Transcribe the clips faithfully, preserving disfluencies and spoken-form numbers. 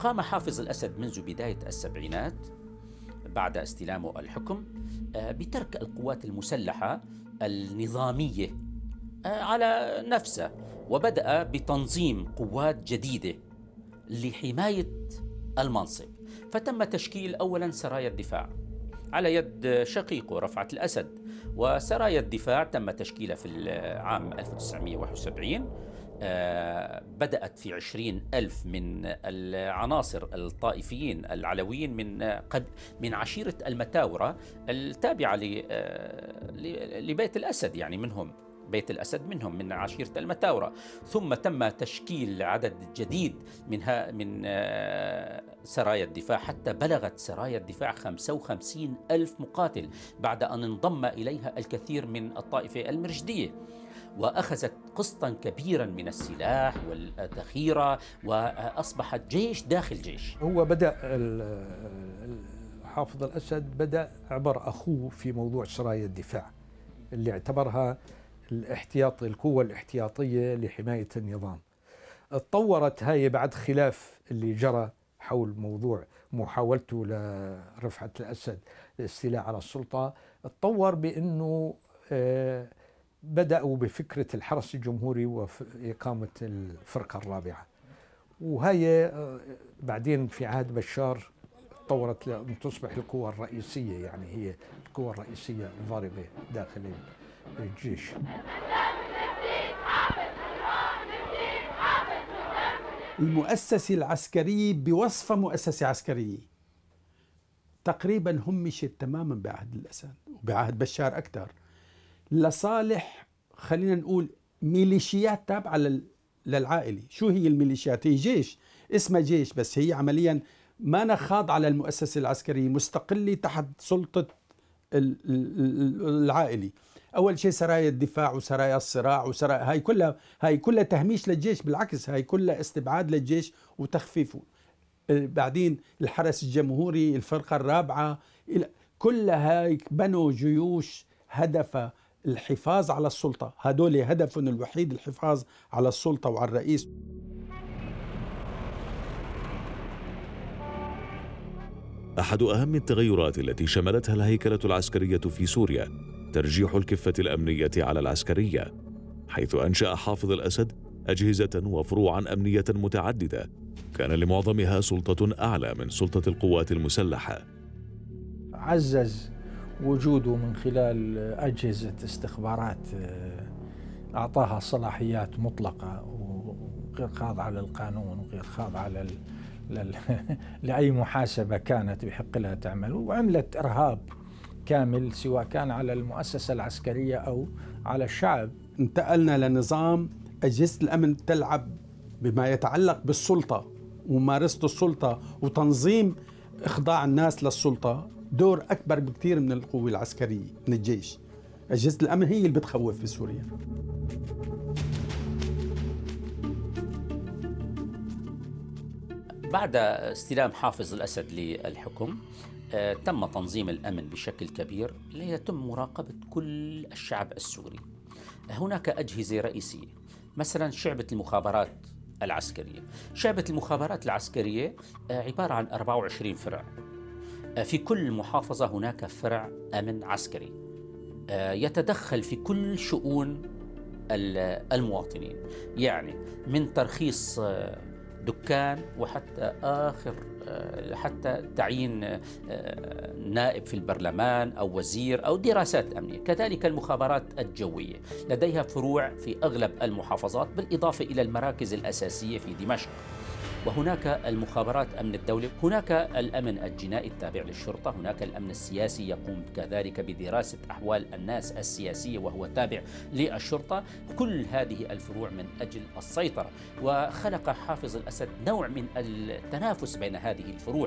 قام حافظ الأسد منذ بداية السبعينات بعد استلامه الحكم بترك القوات المسلحة النظامية على نفسه، وبدأ بتنظيم قوات جديدة لحماية المنصب. فتم تشكيل أولا سرايا الدفاع على يد شقيقه رفعت الأسد، وسرايا الدفاع تم تشكيلها في العام ألف وتسعمئة وواحد وسبعين. بدأت في عشرين ألف من العناصر الطائفيين العلويين من قد من عشيرة المتاورة التابعة لبيت الأسد، يعني منهم بيت الأسد منهم من عشيرة المتاورة. ثم تم تشكيل عدد جديد منها من سرايا الدفاع حتى بلغت سرايا الدفاع خمسة وخمسين ألف مقاتل بعد أن انضم إليها الكثير من الطائفة المرشدية، وأخذت قسطا كبيرا من السلاح والذخيرة، وأصبحت جيش داخل جيش. هو بدأ حافظ الأسد بدأ عبر أخوه في موضوع سرايا الدفاع اللي اعتبرها الاحتياطي القوة الاحتياطية لحماية النظام. اتطورت هاي بعد خلاف اللي جرى حول موضوع محاولته لرفعت الأسد الاستيلاء على السلطة. اتطور بأنه آه بدأوا بفكرة الحرس الجمهوري وإقامة الفرقة الرابعة، وهي آه بعدين في عهد بشار تطورت لأن تصبح القوة الرئيسية، يعني هي القوة الرئيسية الضاربة داخل الجيش. المؤسسة العسكرية بوصفها مؤسسة عسكرية تقريبا همشت تماما بعهد الأسد وبعهد بشار أكثر لصالح، خلينا نقول، ميليشيات تابعة للعائلة. شو هي الميليشيات؟ هي جيش، اسمها جيش، بس هي عمليا ما نخاض على المؤسسة العسكرية، مستقلة تحت سلطة العائلة. أول شيء سرايا الدفاع وسرايا الصراع وسرايا هاي كلها هاي كلها تهميش للجيش، بالعكس هاي كلها استبعاد للجيش وتخفيفه. بعدين الحرس الجمهوري، الفرقة الرابعة، كلها هاي بنوا جيوش هدفها الحفاظ على السلطة. هدول هدفهم الوحيد الحفاظ على السلطة وعلى الرئيس. أحد أهم التغيرات التي شملتها الهيكلة العسكرية في سوريا ترجيح الكفة الأمنية على العسكرية، حيث أنشأ حافظ الأسد أجهزة وفروعا أمنية متعددة كان لمعظمها سلطة أعلى من سلطة القوات المسلحة. عزز وجوده من خلال أجهزة استخبارات أعطاها صلاحيات مطلقة وغير خاضعة للقانون وغير خاضعة لل... لل... لأي محاسبة كانت بحق لها تعمل، وعملت إرهاب كامل سواء كان على المؤسسة العسكرية أو على الشعب. انتقلنا لنظام أجهزة الأمن تلعب بما يتعلق بالسلطة وممارسة السلطة وتنظيم إخضاع الناس للسلطة دور أكبر بكثير من القوة العسكرية من الجيش. أجهزة الأمن هي اللي بتخوف في سوريا. بعد استلام حافظ الأسد للحكم تم تنظيم الأمن بشكل كبير، ليتم مراقبة كل الشعب السوري. هناك أجهزة رئيسية، مثلا شعبة المخابرات العسكرية. شعبة المخابرات العسكرية عبارة عن أربعة وعشرين فرع، في كل محافظة هناك فرع أمن عسكري يتدخل في كل شؤون المواطنين، يعني من ترخيص دكان وحتى آخر حتى تعيين نائب في البرلمان أو وزير أو دراسات أمنية. كذلك المخابرات الجوية لديها فروع في أغلب المحافظات، بالإضافة إلى المراكز الأساسية في دمشق. وهناك المخابرات أمن الدولة، هناك الأمن الجنائي التابع للشرطة، هناك الأمن السياسي يقوم كذلك بدراسة أحوال الناس السياسية وهو تابع للشرطة. كل هذه الفروع من أجل السيطرة، وخلق حافظ الأسد نوع من التنافس بين هذه الفروع.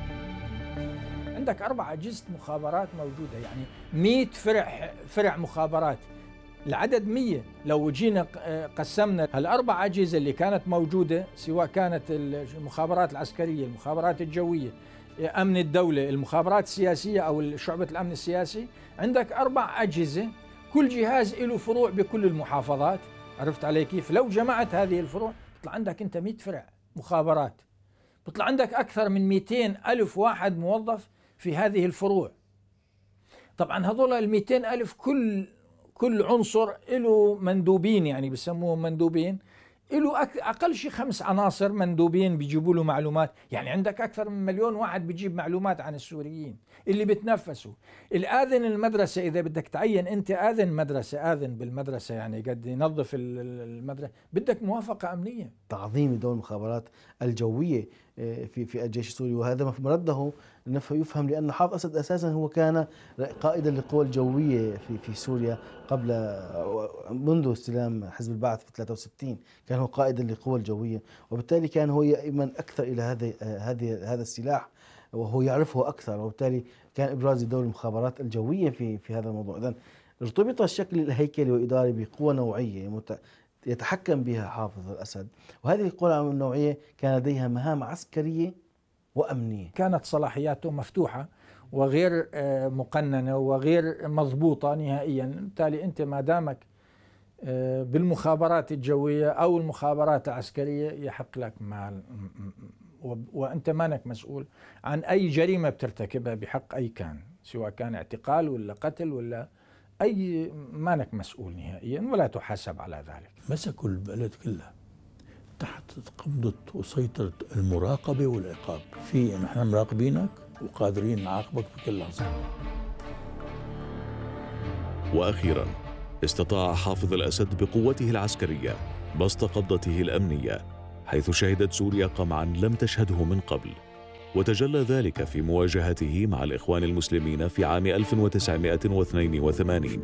عندك أربع أجهزة مخابرات موجودة، يعني مئة فرع فرع مخابرات، العدد مية. لو جينا قسمنا هالأربع أجهزة اللي كانت موجودة، سواء كانت المخابرات العسكرية، المخابرات الجوية، أمن الدولة، المخابرات السياسية أو شعبة الأمن السياسي، عندك أربع أجهزة، كل جهاز له فروع بكل المحافظات. عرفت علي كيف؟ لو جمعت هذه الفروع يطلع عندك أنت مئة فرع مخابرات بيطلع عندك أكثر من مئتين ألف واحد موظف في هذه الفروع. طبعا هذول ال مئتين ألف كل كل عنصر له مندوبين، يعني بسموهم مندوبين، له أقل شيء خمس عناصر مندوبين بيجيبوا له معلومات. يعني عندك أكثر من مليون واحد بيجيب معلومات عن السوريين اللي بتنفسوا. الآذن المدرسة، إذا بدك تعين أنت آذن مدرسة، آذن بالمدرسة يعني قد ينظف المدرسة، بدك موافقة أمنية. تعظيم دور المخابرات الجوية في في الجيش السوري، وهذا مرده يفهم لأن حافظ الأسد أساسا هو كان قائدا للقوى الجوية في في سوريا قبل منذ استلام حزب البعث في ثلاثة وستين، كان هو قائدا للقوى الجوية، وبالتالي كان هو يؤمن أكثر إلى هذا هذه هذا السلاح وهو يعرفه أكثر، وبالتالي كان إبراز دور المخابرات الجوية في في هذا الموضوع. إذن ارتبط الشكل الهيكلي والإداري بقوة نوعية يتحكم بها حافظ الأسد، وهذه القوى النوعية كان لديها مهام عسكرية وأمنية. كانت صلاحياته مفتوحة وغير مقننة وغير مضبوطة نهائيا. بالتالي أنت ما دامك بالمخابرات الجوية أو المخابرات العسكرية يحق لك مال، وأنت مانك مسؤول عن أي جريمة بترتكبها بحق أي كان، سواء كان اعتقال ولا قتل ولا أي، مانك مسؤول نهائيا ولا تحاسب على ذلك. مسكوا البلد كلها تحت قبضة وسيطرة المراقبة والعقاب، في نحن مراقبينك وقادرين نعاقبك بكل لحظة. وأخيرا استطاع حافظ الأسد بقوته العسكرية بسط قبضته الأمنية، حيث شهدت سوريا قمعا لم تشهده من قبل، وتجلى ذلك في مواجهته مع الإخوان المسلمين في عام ألف وتسعمائة واثنين وثمانين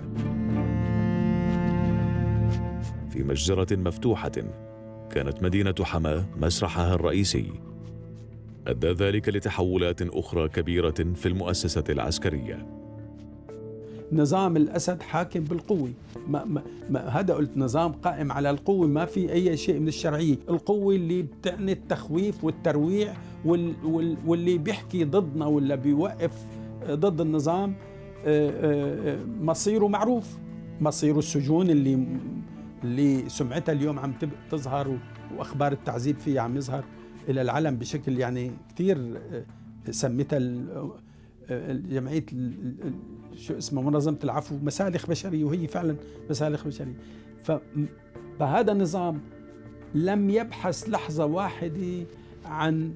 في مجزرة مفتوحة كانت مدينة حماة مسرحها الرئيسي. أدى ذلك لتحولات أخرى كبيرة في المؤسسة العسكرية. نظام الأسد حاكم بالقوة، ما ما ما هذا قلت نظام قائم على القوة، ما في أي شيء من الشرعية. القوة اللي بتعني التخويف والترويع وال وال واللي بيحكي ضدنا ولا بيوقف ضد النظام مصيره معروف، مصيره السجون اللي اللي سمعتها اليوم عم تظهر وأخبار التعذيب فيها عم يظهر إلى العلم بشكل يعني كتير سميتها جمعية شو اسمه منظمة العفو مسالخ بشرية، وهي فعلا مسالخ بشرية. فهذا النظام لم يبحث لحظة واحدة عن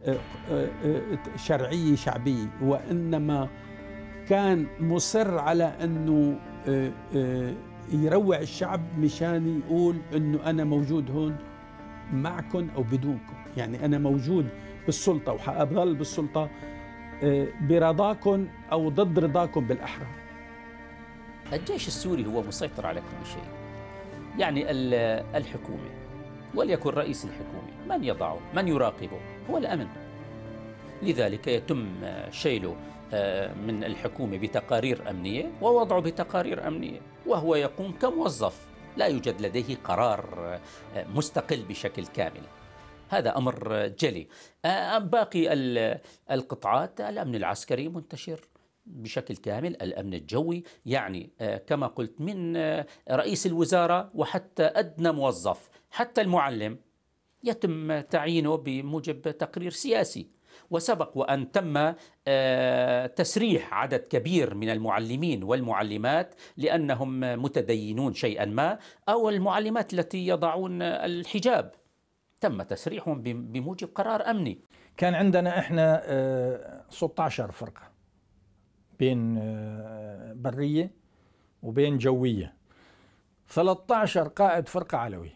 شرعية شعبية، وإنما كان مصر على أنه يروع الشعب مشان يقول أنه أنا موجود هون معكم أو بدونكم، يعني أنا موجود بالسلطة وحأظل بالسلطة برضاكم أو ضد رضاكم بالأحرى. الجيش السوري هو مسيطر على كل شيء، يعني الحكومة وليكن رئيس الحكومة من يضعه من يراقبه هو الأمن، لذلك يتم شيله من الحكومة بتقارير أمنية ووضعه بتقارير أمنية، وهو يقوم كموظف، لا يوجد لديه قرار مستقل بشكل كامل. هذا أمر جلي. باقي القطاعات الأمن العسكري منتشر بشكل كامل، الأمن الجوي، يعني كما قلت من رئيس الوزارة وحتى أدنى موظف، حتى المعلم يتم تعيينه بموجب تقرير سياسي. وسبق وأن تم تسريح عدد كبير من المعلمين والمعلمات لأنهم متدينون شيئا ما، أو المعلمات التي يضعون الحجاب تم تسريحهم بموجب قرار أمني. كان عندنا إحنا ستة عشر فرقة بين برية وبين جوية، ثلاثة عشر قائد فرقة علوي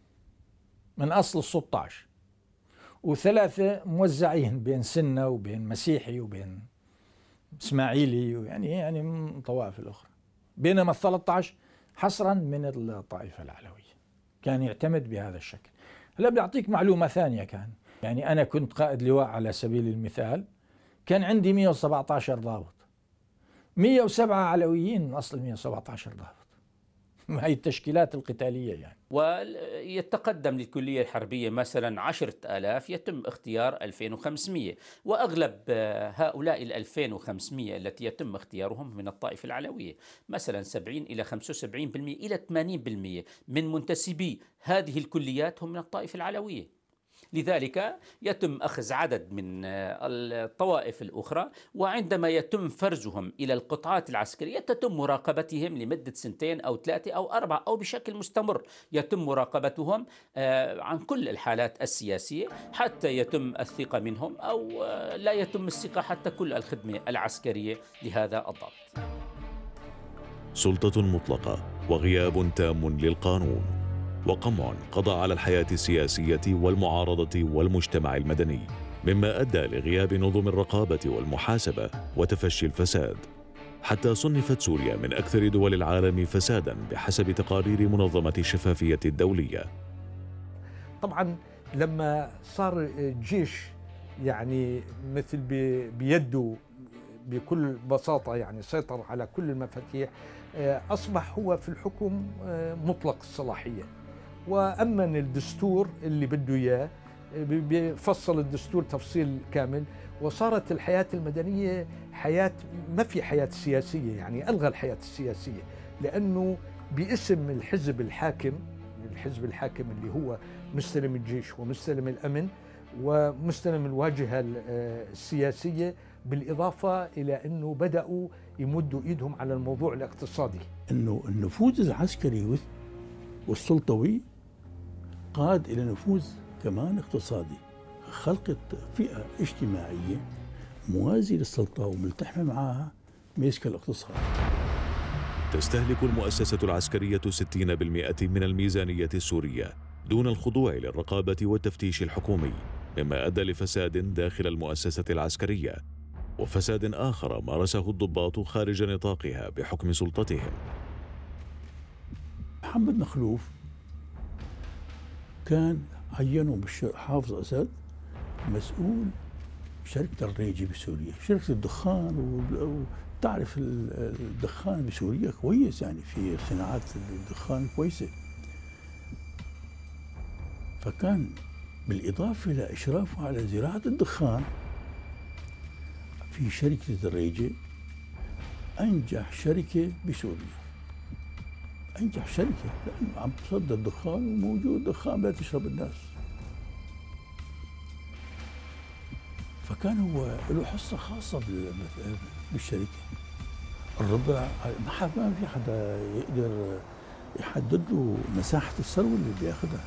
من أصل ستة عشر، وثلاثة موزعين بين سنة وبين مسيحي وبين إسماعيلي، يعني يعني من الطوائف الأخرى، بينما الثلاثة عشر حصرا من الطائفة العلوية. كان يعتمد بهذا الشكل. هلا بيعطيك معلومة ثانية، كان يعني أنا كنت قائد لواء على سبيل المثال، كان عندي مئة وسبعة عشر ضابط، مئة وسبعة علويين من أصل مئة وسبعة عشر ضابط. هاي التشكيلات القتالية يعني. ويتقدم للكلية الحربية مثلا عشرة آلاف، يتم اختيار ألفين وخمسمئة، وأغلب هؤلاء الألفين وخمسمئة التي يتم اختيارهم من الطائفة العلوية، مثلا سبعين إلى خمسة وسبعين بالمئة إلى ثمانين بالمئة من منتسبي هذه الكليات هم من الطائفة العلوية. لذلك يتم أخذ عدد من الطوائف الأخرى، وعندما يتم فرزهم إلى القطاعات العسكرية تتم مراقبتهم لمدة سنتين أو ثلاثة أو أربعة أو بشكل مستمر، يتم مراقبتهم عن كل الحالات السياسية حتى يتم الثقة منهم أو لا يتم الثقة حتى كل الخدمة العسكرية لهذا الضابط. سلطة مطلقة وغياب تام للقانون، وقمع قضى على الحياة السياسية والمعارضة والمجتمع المدني، مما أدى لغياب نظم الرقابة والمحاسبة وتفشي الفساد، حتى صنفت سوريا من أكثر دول العالم فسادا بحسب تقارير منظمة الشفافية الدولية. طبعا لما صار الجيش يعني مثل بيده بكل بساطة يعني سيطر على كل المفاتيح، أصبح هو في الحكم مطلق الصلاحية، وأمن الدستور اللي بده إياه، بيفصل الدستور تفصيل كامل، وصارت الحياة المدنية حياة ما في حياة سياسية، يعني ألغى الحياة السياسية، لأنه باسم الحزب الحاكم، الحزب الحاكم اللي هو مستلم الجيش ومستلم الأمن ومستلم الواجهة السياسية، بالإضافة إلى أنه بدأوا يمدوا إيدهم على الموضوع الاقتصادي. أنه النفوذ العسكري والسلطوي قاد إلى نفوذ كمان اقتصادي، خلق فئة اجتماعية موازية للسلطة وملتحمة معها ماسكة الاقتصاد. تستهلك المؤسسة العسكرية ستين بالمئة من الميزانية السورية دون الخضوع للرقابة والتفتيش الحكومي، مما أدى لفساد داخل المؤسسة العسكرية، وفساد آخر مارسه الضباط خارج نطاقها بحكم سلطتهم. محمد مخلوف كان عينه حافظ أسد مسؤول شركة الريجي بسوريا، شركة الدخان، وتعرف الدخان بسوريا كويس، يعني في صناعات الدخان كويسة. فكان بالإضافة لإشرافه على زراعة الدخان في شركة الريجي، أنجح شركة بسوريا، أنجح شركة، لأنه عم تصدر دخان وموجود دخان لا تشرب الناس. فكان هو له حصة خاصة بالشركة. الربع ما في حدا يقدر يحدد له مساحة الثروة اللي بياخذها.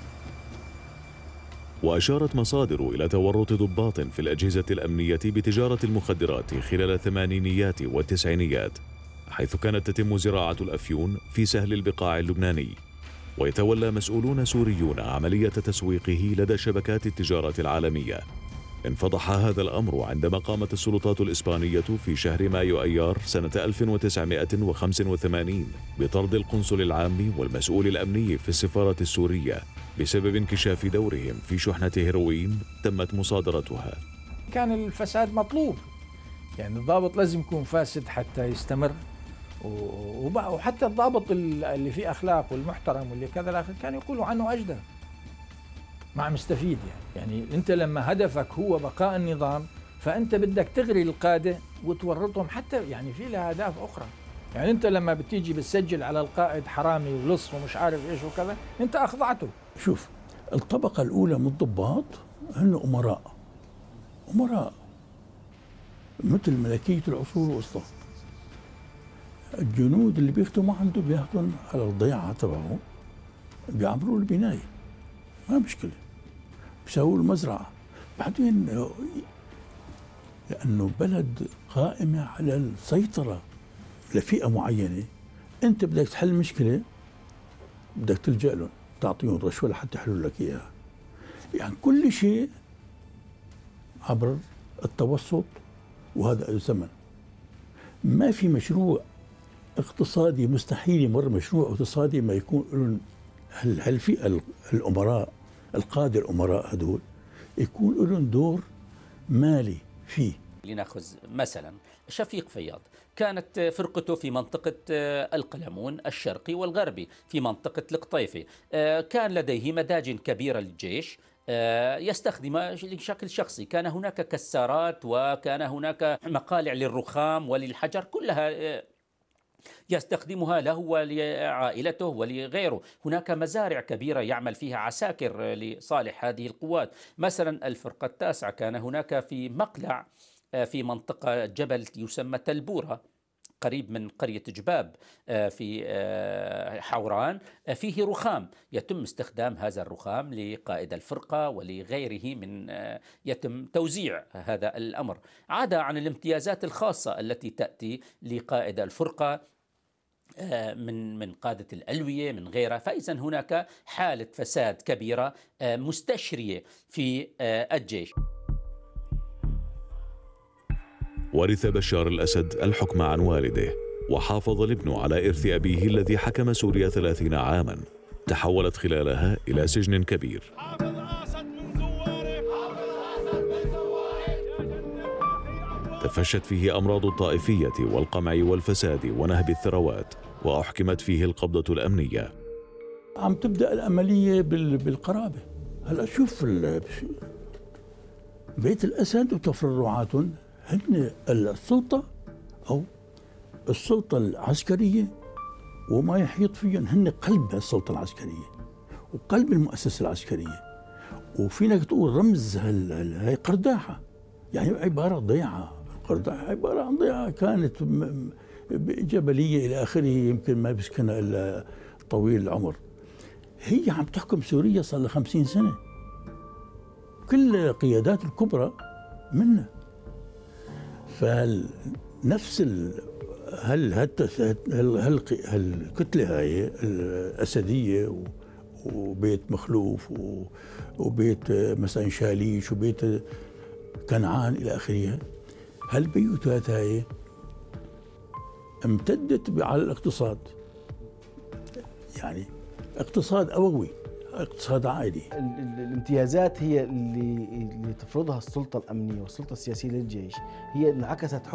وأشارت مصادر إلى تورط ضباط في الأجهزة الأمنية بتجارة المخدرات خلال الثمانينيات والتسعينيات، حيث كانت تتم زراعة الأفيون في سهل البقاع اللبناني، ويتولى مسؤولون سوريون عملية تسويقه لدى شبكات التجارة العالمية. انفضح هذا الأمر عندما قامت السلطات الإسبانية في شهر مايو أيار سنة ألف وتسعمائة وخمسة وثمانين بطرد القنصل العام والمسؤول الأمني في السفارة السورية بسبب انكشاف دورهم في شحنة هيروين تمت مصادرتها. كان الفساد مطلوب، يعني الضابط لازم يكون فاسد حتى يستمر، وحتى الضابط اللي فيه أخلاق والمحترم واللي كذا الآخر كان يقولوا عنه أجدى مع مستفيد. يعني يعني أنت لما هدفك هو بقاء النظام، فأنت بدك تغري القادة وتورطهم، حتى يعني في لها أهداف أخرى. يعني أنت لما بتيجي بتسجل على القائد حرامي ولص ومش عارف إيش وكذا، أنت أخضعته. شوف، الطبقة الأولى من الضباط هن أمراء، أمراء مثل ملكية العصور الوسطى. الجنود اللي بيخدموا عنده بياخذون على الضيعة تبعه، بيعمروا البناية، ما مشكلة، بيسووا المزرعة. بعدين لأنه بلد قائمة على السيطرة لفئة معينة، أنت بدك تحل مشكلة بدك تلجأ لهم، تعطيهم رشوة لحتى يحلوا لك إياها. يعني كل شيء عبر التوسط، وهذا الزمن. ما في مشروع اقتصادي مستحيل يمر مشروع اقتصادي ما يكون لهم هالفئة الأمراء، القادة الأمراء هدول يكون لهم دور مالي فيه. لنأخذ مثلا شفيق فياض، كانت فرقته في منطقة القلمون الشرقي والغربي في منطقة القطيفة، كان لديه مداجن كبيرة للجيش يستخدمها بشكل شخصي، كان هناك كسارات وكان هناك مقالع للرخام وللحجر، كلها يستخدمها له ولعائلته ولغيره. هناك مزارع كبيرة يعمل فيها عساكر لصالح هذه القوات. مثلا الفرقة التاسعة كان هناك في مقلع في منطقة جبل يسمى تلبورة قريب من قرية جباب في حوران، فيه رخام يتم استخدام هذا الرخام لقائد الفرقة ولغيره، من يتم توزيع هذا الأمر. عدا عن الامتيازات الخاصة التي تأتي لقائد الفرقة من من قادة الألوية من غيرها. فإذا هناك حالة فساد كبيرة مستشرية في الجيش. ورث بشار الأسد الحكم عن والده، وحافظ الابن على إرث أبيه الذي حكم سوريا ثلاثين عاما تحولت خلالها إلى سجن كبير. تفشت فيه أمراض الطائفية والقمع والفساد ونهب الثروات، وأحكمت فيه القبضة الأمنية. عم تبدأ العملية بالقرابة. هلا شوف بيت الأسد وتفرعاتهم هن السلطة أو السلطة العسكرية وما يحيط فيهم، هن قلب السلطة العسكرية وقلب المؤسسة العسكرية. وفينك تقول رمز هاي قرداحة، يعني عبارة ضيعة. قرداحة عبارة عن ضيعة كانت جبلية إلى آخره، يمكن ما بيسكنها إلا طويل العمر. هي عم تحكم سوريا صار لها خمسين سنة، كل القيادات الكبرى منها. فنفس ال هل هل هالكتله هاي الاسديه وبيت مخلوف وبيت مثلا شاليش وبيت كنعان الى اخره، هالبيوتات هاي امتدت على الاقتصاد، يعني اقتصاد ابوي، اقتصاد عائلي. الامتيازات هي اللي اللي تفرضها السلطه الامنيه والسلطه السياسيه للجيش، هي انعكست